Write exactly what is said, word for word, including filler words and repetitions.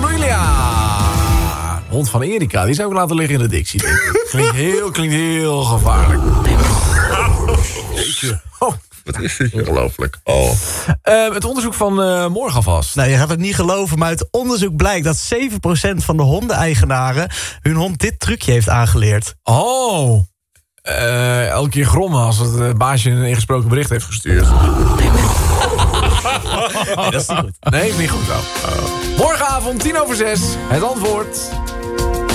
Aprilia. Hond van Erika, die zou ik laten liggen in de dictie, denk ik. Klinkt heel, klinkt heel gevaarlijk. Jeetje. Oh. Wat is dit? Ongelooflijk. Oh. Uh, het onderzoek van uh, morgen alvast. Nou, je gaat het niet geloven, maar uit onderzoek blijkt dat zeven procent van de hondeneigenaren hun hond dit trucje heeft aangeleerd. Oh. Uh, elke keer grommen als het uh, baasje een ingesproken bericht heeft gestuurd. Nee, dat is niet goed. Nee, niet goed zo. Oh. Morgenavond, tien over zes. Het antwoord.